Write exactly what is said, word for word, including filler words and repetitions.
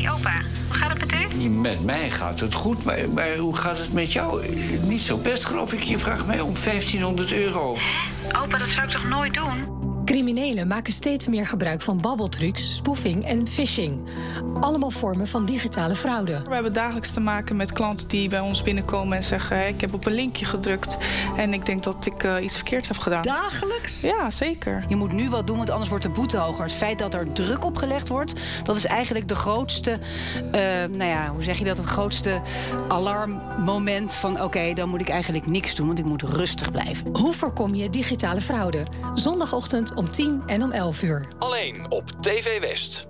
Hey opa, hoe gaat het met u? Met mij gaat het goed, maar, maar hoe gaat het met jou? Niet zo best, geloof ik. Je vraagt mij om vijftienhonderd euro. Hè? Opa, dat zou ik toch nooit doen? Criminelen maken steeds meer gebruik van babbeltrucs, spoofing en phishing. Allemaal vormen van digitale fraude. We hebben dagelijks te maken met klanten die bij ons binnenkomen en zeggen: ik heb op een linkje gedrukt en ik denk dat ik uh, iets verkeerds heb gedaan. Dagelijks? Ja, zeker. Je moet nu wat doen, want anders wordt de boete hoger. Het feit dat er druk op gelegd wordt, dat is eigenlijk de grootste, uh, nou ja, hoe zeg je dat? Het grootste alarmmoment van oké, okay, dan moet ik eigenlijk niks doen, want ik moet rustig blijven. Hoe voorkom je digitale fraude? Zondagochtend om tien en om elf uur. Alleen op T V West.